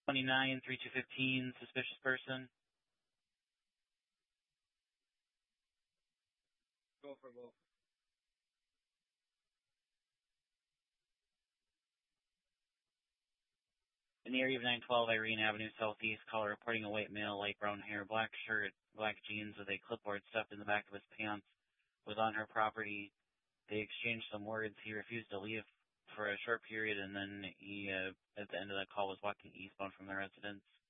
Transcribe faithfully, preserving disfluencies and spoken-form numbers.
twenty-nine, three two fifteen, suspicious person. Go for both. In the area of nine twelve Irene Avenue Southeast, caller reporting a white male, light brown hair, black shirt, black jeans with a clipboard stuffed in the back of his pants, was on her property. They exchanged some words. He refused to leave for a short period, and then he, uh, at the end of that call, was walking eastbound from the residence.